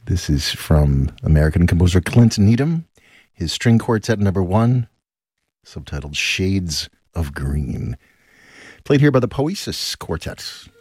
This is from American composer Clint Needham, his string quartet number 1, subtitled Shades of Green. Played here by the Poesis Quartet.